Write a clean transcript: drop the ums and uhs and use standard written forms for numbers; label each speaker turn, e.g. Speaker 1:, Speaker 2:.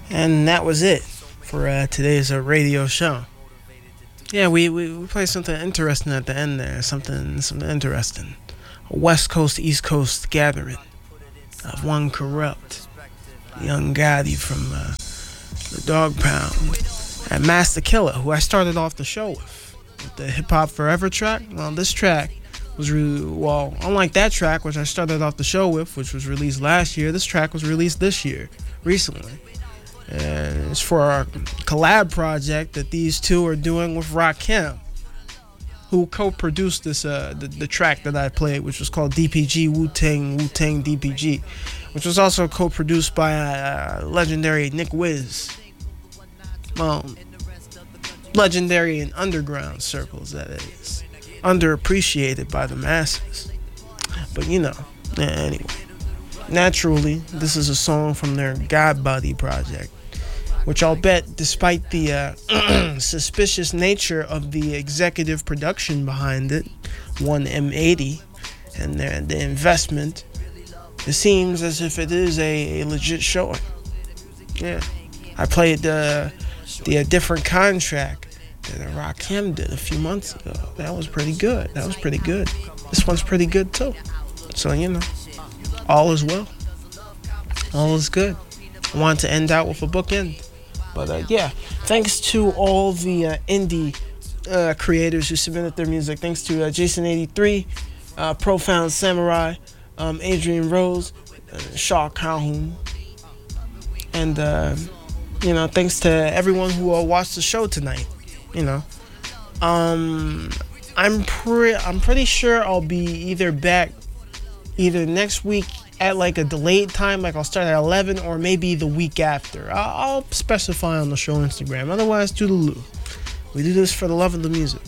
Speaker 1: And that was it for today's radio show. Yeah, we played something interesting at the end there. Something interesting. A West Coast East Coast gathering of one corrupt young Gotti from the Dog Pound and Master Killer, who I started off the show with the Hip Hop Forever track. Well, this track was unlike that track which I started off the show with, which was released last year. This track was released this year, recently. And it's for a collab project that these two are doing with Rakim, who co-produced this the track that I played, which was called DPG Wu-Tang DPG, which was also co-produced by legendary Nick Wiz. Well, legendary in underground circles, that is. Underappreciated by the masses. But anyway. Naturally, this is a song from their God Body project, which I'll bet, despite the suspicious nature of the executive production behind it, one M80, and the investment, it seems as if it is a legit showing. Yeah, I played the different contract that Rakim did a few months ago. That was pretty good. This one's pretty good too. So all is well. All is good. I wanted to end out with a bookend. But yeah, thanks to all the indie creators who submitted their music. Thanks to Jason83, Profound Samurai, Adrian Rose, Shaw Calhoun. And, thanks to everyone who watched the show tonight. I'm pretty sure I'll be either back next week at like a delayed time, like I'll start at 11, or maybe the week after. I'll specify on the show Instagram. Otherwise, toodaloo. We do this for the love of the music.